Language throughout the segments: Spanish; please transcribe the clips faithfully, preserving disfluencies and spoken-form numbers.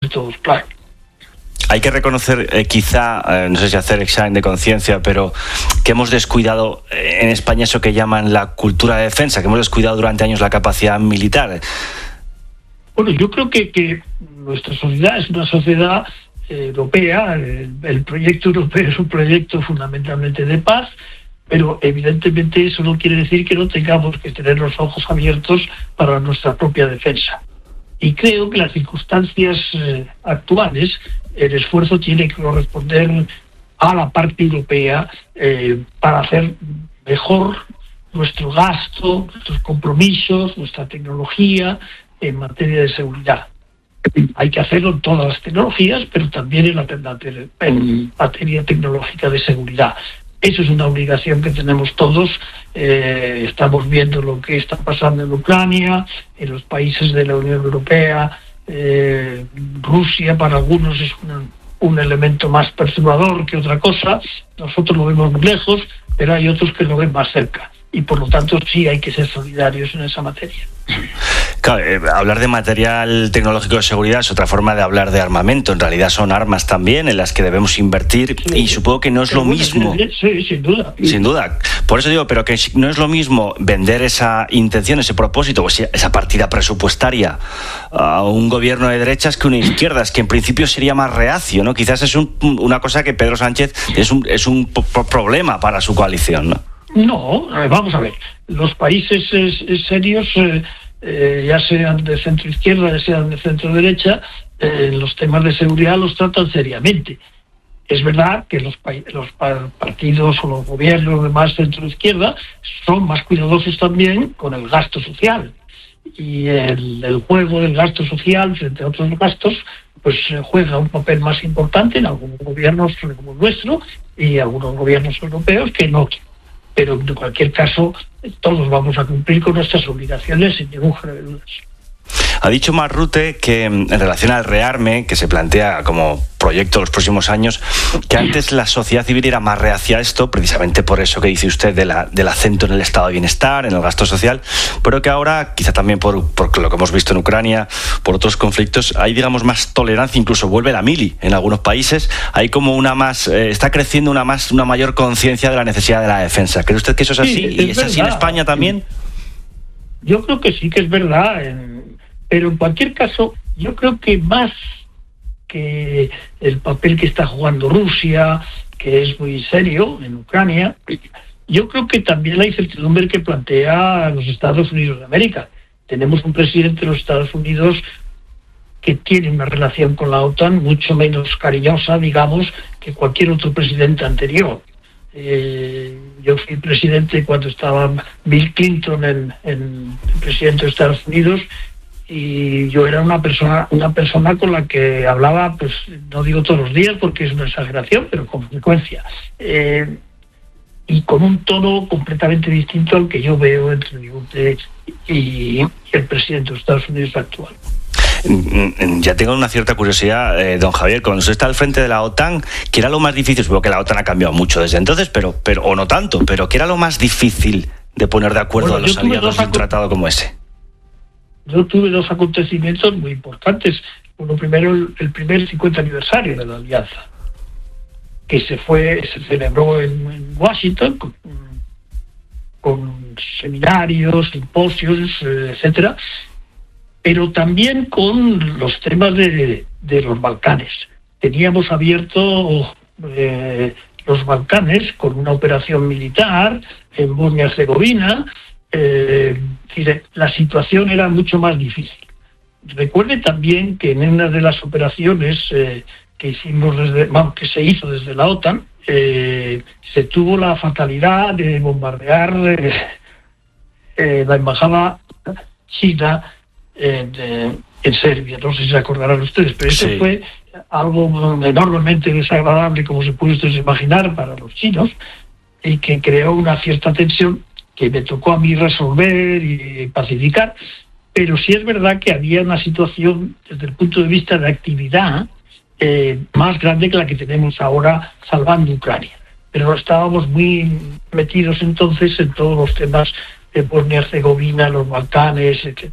de todos, claro. Hay que reconocer, eh, quizá, eh, no sé si hacer examen de conciencia, pero que hemos descuidado eh, en España eso que llaman la cultura de defensa, que hemos descuidado durante años la capacidad militar. Bueno, yo creo que, que nuestra sociedad es una sociedad eh, europea, el, el proyecto europeo es un proyecto fundamentalmente de paz, pero evidentemente eso no quiere decir que no tengamos que tener los ojos abiertos para nuestra propia defensa. Y creo que las circunstancias eh, actuales, el esfuerzo tiene que corresponder a la parte europea eh, para hacer mejor nuestro gasto, nuestros compromisos, nuestra tecnología en materia de seguridad. Hay que hacerlo en todas las tecnologías, pero también en la en materia tecnológica de seguridad. Eso es una obligación que tenemos todos. Eh, estamos viendo lo que está pasando en Ucrania, en los países de la Unión Europea. Eh, Rusia para algunos es un, un elemento más perturbador que otra cosa. Nosotros lo vemos muy lejos, pero hay otros que lo ven más cerca. Y por lo tanto sí hay que ser solidarios en esa materia. Claro, eh, hablar de material tecnológico de seguridad es otra forma de hablar de armamento. En realidad son armas también en las que debemos invertir, sí, y supongo que no es lo mismo. Sí, sin duda. Sin duda. Por eso digo, pero que no es lo mismo vender esa intención, ese propósito, o esa partida presupuestaria a un gobierno de derechas que una izquierda, es que en principio sería más reacio, ¿no? Quizás es un, una cosa que Pedro Sánchez es un, es un problema para su coalición, ¿no? No, vamos a ver, los países eh, serios, eh, eh, ya sean de centro izquierda, ya sean de centro derecha, eh, los temas de seguridad los tratan seriamente. Es verdad que los, los partidos o los gobiernos de más centro izquierda son más cuidadosos también con el gasto social, y el, el juego del gasto social frente a otros gastos pues juega un papel más importante en algunos gobiernos como el nuestro y algunos gobiernos europeos que no. Pero en cualquier caso, todos vamos a cumplir con nuestras obligaciones sin ningún género de dudas. Ha dicho Mark Rutte que en relación al rearme, que se plantea como proyecto en los próximos años, que antes la sociedad civil era más reacia a esto, precisamente por eso que dice usted de la, del acento en el estado de bienestar, en el gasto social, pero que ahora, quizá también por, por lo que hemos visto en Ucrania, por otros conflictos, hay, digamos, más tolerancia, incluso vuelve la mili en algunos países, hay como una más, eh, está creciendo una más, una mayor conciencia de la necesidad de la defensa. ¿Cree usted que eso es así? Sí, es ¿Y es verdad. así en España también? Yo creo que sí que es verdad, en... pero en cualquier caso, yo creo que más que el papel que está jugando Rusia, que es muy serio en Ucrania, yo creo que también la incertidumbre que plantea los Estados Unidos de América. Tenemos un presidente de los Estados Unidos que tiene una relación con la OTAN mucho menos cariñosa, digamos, que cualquier otro presidente anterior. Eh, yo fui presidente cuando estaba Bill Clinton, en, en, el presidente de Estados Unidos, y yo era una persona una persona con la que hablaba, pues no digo todos los días porque es una exageración, pero con frecuencia, eh, y con un tono completamente distinto al que yo veo entre Bill y el presidente de los Estados Unidos actual. Ya tengo una cierta curiosidad, eh, don Javier, cuando usted está al frente de la OTAN, ¿qué era lo más difícil? Supongo que la OTAN ha cambiado mucho desde entonces, pero, pero o no tanto, pero ¿qué era lo más difícil de poner de acuerdo bueno, a los aliados en un tratado como ese? Yo tuve dos acontecimientos muy importantes. Uno primero, el, el primer cincuenta aniversario de la Alianza, que se fue, se celebró en, en Washington con, con seminarios, simposios, eh, etcétera, pero también con los temas de, de los Balcanes. Teníamos abierto eh, los Balcanes con una operación militar en Bosnia-Herzegovina. Eh, la situación era mucho más difícil. Recuerde también que en una de las operaciones eh, que hicimos desde, bueno, que se hizo desde la OTAN, eh, se tuvo la fatalidad de bombardear eh, eh, la embajada china en, eh, en Serbia. No sé si se acordarán ustedes, pero eso sí. Fue algo enormemente desagradable, como se puede ustedes imaginar, para los chinos, y que creó una cierta tensión que me tocó a mí resolver y pacificar, pero sí es verdad que había una situación desde el punto de vista de actividad eh, más grande que la que tenemos ahora salvando Ucrania. Pero estábamos muy metidos entonces en todos los temas de Bosnia-Herzegovina, los Balcanes, etcétera.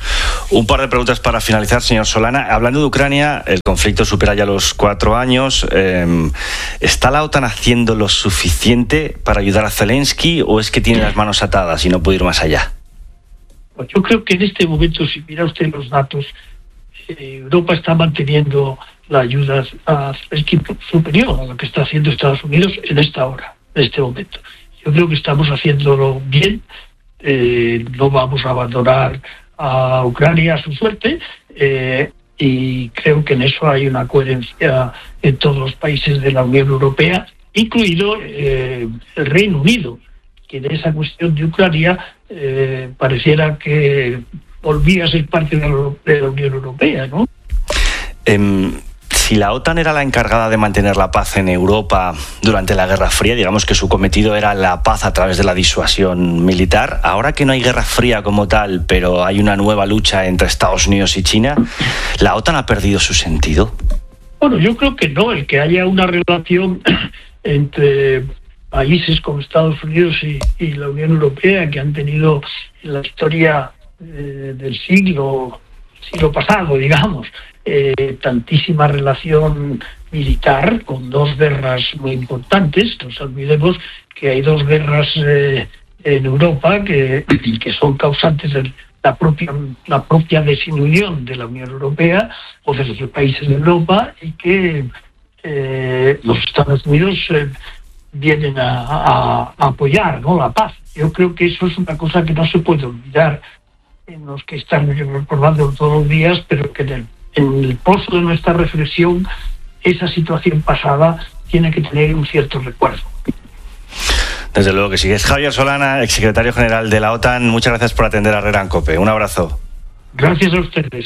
Un par de preguntas para finalizar, señor Solana. Hablando de Ucrania, el conflicto supera ya los cuatro años. Eh, ¿Está la OTAN haciendo lo suficiente para ayudar a Zelensky o es que tiene las manos atadas y no puede ir más allá? Pues yo creo que en este momento, si mira usted los datos, eh, Europa está manteniendo la ayuda a Zelensky superior a lo que está haciendo Estados Unidos en esta hora, en este momento. Yo creo que estamos haciéndolo bien. Eh, no vamos a abandonar a Ucrania a su suerte, eh, y creo que en eso hay una coherencia en todos los países de la Unión Europea, incluido eh, el Reino Unido, que en esa cuestión de Ucrania eh, pareciera que volvía a ser parte de la, de la Unión Europea, ¿no? Eh, si la OTAN era la encargada de mantener la paz en Europa durante la Guerra Fría, digamos que su cometido era la paz a través de la disuasión militar, ahora que no hay Guerra Fría como tal, pero hay una nueva lucha entre Estados Unidos y China, ¿la OTAN ha perdido su sentido? Bueno, yo creo que no, el que haya una relación entre países como Estados Unidos y, y la Unión Europea, que han tenido en la historia eh, del siglo, siglo pasado, digamos, eh, tantísima relación militar, con dos guerras muy importantes. No nos olvidemos que hay dos guerras eh, en Europa que, que son causantes de la propia, la propia desunión de la Unión Europea o de los países de Europa, y que eh, los Estados Unidos eh, vienen a, a, a apoyar, ¿no?, la paz. Yo creo que eso es una cosa que no se puede olvidar, en los que están recordando todos los días, pero que en el, en el pozo de nuestra reflexión esa situación pasada tiene que tener un cierto recuerdo. Desde luego que sí. Es Javier Solana, exsecretario general de la OTAN. Muchas gracias por atender a Herrera en COPE. Un abrazo. Gracias a ustedes.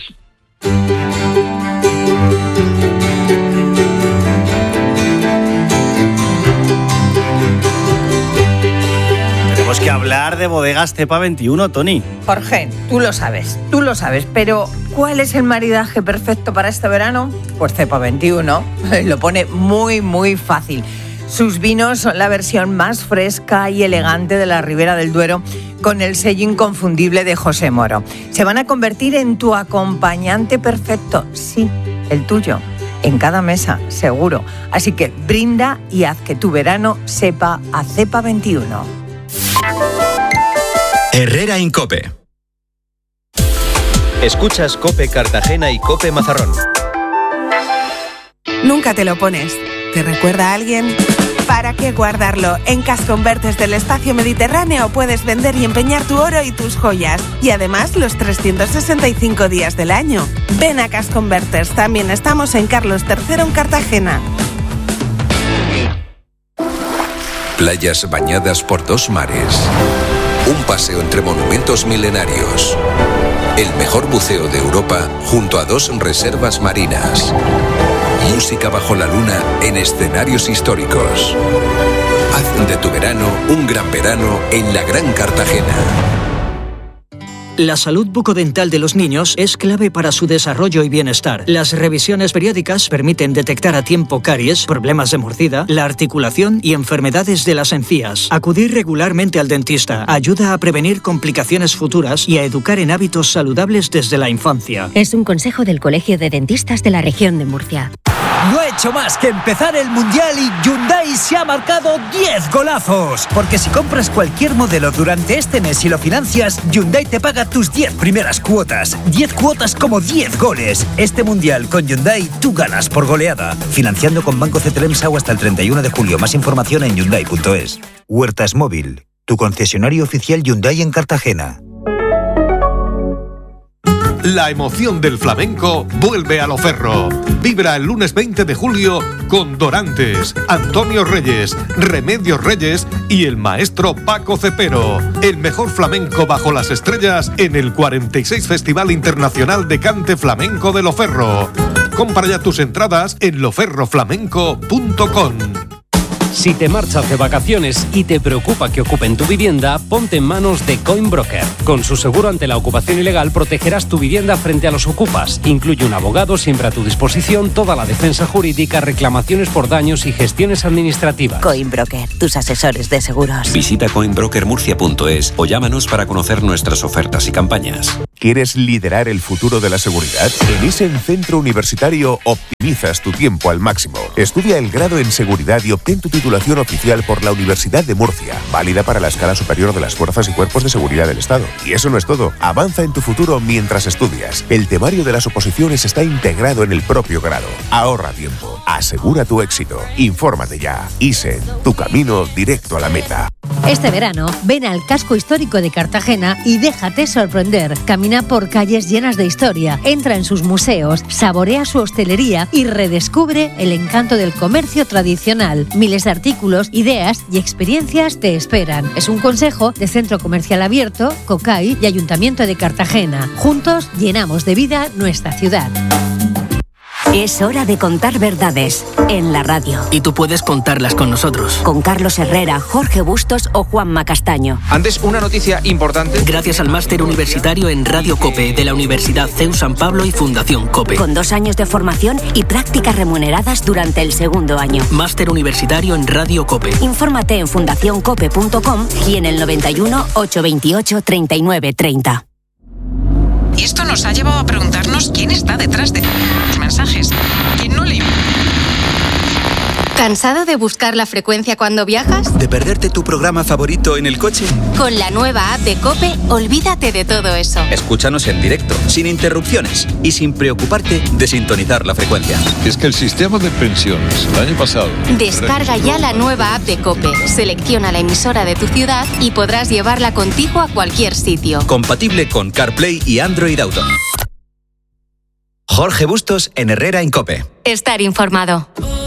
Tenemos que hablar de bodegas Cepa veintiuno, Tony. Jorge, tú lo sabes, tú lo sabes, pero ¿cuál es el maridaje perfecto para este verano? Pues Cepa veintiuno. Lo pone muy, muy fácil. Sus vinos son la versión más fresca y elegante de la Ribera del Duero, con el sello inconfundible de José Moro. Se van a convertir en tu acompañante perfecto, sí, el tuyo, en cada mesa, seguro. Así que brinda y haz que tu verano sepa a Cepa veintiuno. Herrera en COPE. Escuchas COPE Cartagena y COPE Mazarrón. Nunca te lo pones. ¿Te recuerda a alguien? ¿Para qué guardarlo? En Cash Converters del Espacio Mediterráneo puedes vender y empeñar tu oro y tus joyas. Y además los trescientos sesenta y cinco días del año. Ven a Cash Converters. También estamos en Carlos tercero en Cartagena. Playas bañadas por dos mares. Un paseo entre monumentos milenarios. El mejor buceo de Europa junto a dos reservas marinas. Música bajo la luna en escenarios históricos. Haz de tu verano un gran verano en la Gran Cartagena. La salud bucodental de los niños es clave para su desarrollo y bienestar. Las revisiones periódicas permiten detectar a tiempo caries, problemas de mordida, la articulación y enfermedades de las encías. Acudir regularmente al dentista ayuda a prevenir complicaciones futuras y a educar en hábitos saludables desde la infancia. Es un consejo del Colegio de Dentistas de la región de Murcia. No ha hecho más que empezar el Mundial y Hyundai se ha marcado diez golazos. Porque si compras cualquier modelo durante este mes y lo financias, Hyundai te paga tus diez primeras cuotas. diez cuotas como diez goles. Este Mundial con Hyundai tú ganas por goleada. Financiando con Banco Cetremsau hasta el treinta y uno de julio. Más información en hyundai punto es. Huertas Móvil, tu concesionario oficial Hyundai en Cartagena. La emoción del flamenco vuelve a Loferro. Vibra el lunes veinte de julio con Dorantes, Antonio Reyes, Remedios Reyes y el maestro Paco Cepero. El mejor flamenco bajo las estrellas en el cuarenta y seis Festival Internacional de Cante Flamenco de Loferro. Compra ya tus entradas en loferroflamenco punto com. Si te marchas de vacaciones y te preocupa que ocupen tu vivienda, ponte en manos de Coinbroker. Con su seguro ante la ocupación ilegal protegerás tu vivienda frente a los ocupas. Incluye un abogado siempre a tu disposición, toda la defensa jurídica, reclamaciones por daños y gestiones administrativas. Coinbroker, tus asesores de seguros. Visita coinbroker murcia punto es o llámanos para conocer nuestras ofertas y campañas. ¿Quieres liderar el futuro de la seguridad? En Isen Centro Universitario optimizas tu tiempo al máximo. Estudia el grado en seguridad y obtén tu titulación oficial por la Universidad de Murcia, válida para la escala superior de las fuerzas y cuerpos de seguridad del Estado. Y eso no es todo. Avanza en tu futuro mientras estudias. El temario de las oposiciones está integrado en el propio grado. Ahorra tiempo. Asegura tu éxito. Infórmate ya. Isen, tu camino directo a la meta. Este verano, ven al casco histórico de Cartagena y déjate sorprender. Camina por calles llenas de historia, entra en sus museos, saborea su hostelería y redescubre el encanto del comercio tradicional. Miles de artículos, ideas y experiencias te esperan. Es un consejo de Centro Comercial Abierto, COCAI y Ayuntamiento de Cartagena. Juntos llenamos de vida nuestra ciudad. Es hora de contar verdades en la radio. Y tú puedes contarlas con nosotros. Con Carlos Herrera, Jorge Bustos o Juanma Castaño. Antes, una noticia importante. Gracias al máster universitario en Radio COPE de la Universidad C E U San Pablo y Fundación COPE. Con dos años de formación y prácticas remuneradas durante el segundo año. Máster universitario en Radio COPE. Infórmate en fundación cope punto com y en el noventa y uno, ochocientos veintiocho, treinta y nueve treinta. Y esto nos ha llevado a preguntarnos quién está detrás de los mensajes. ¿Quién no le... ¿Cansado de buscar la frecuencia cuando viajas? ¿De perderte tu programa favorito en el coche? Con la nueva app de COPE, olvídate de todo eso. Escúchanos en directo, sin interrupciones y sin preocuparte de sintonizar la frecuencia. Es que el sistema de pensiones, el año pasado... Descarga ya la nueva app de COPE, selecciona la emisora de tu ciudad y podrás llevarla contigo a cualquier sitio. Compatible con CarPlay y Android Auto. Jorge Bustos en Herrera en COPE. Estar informado.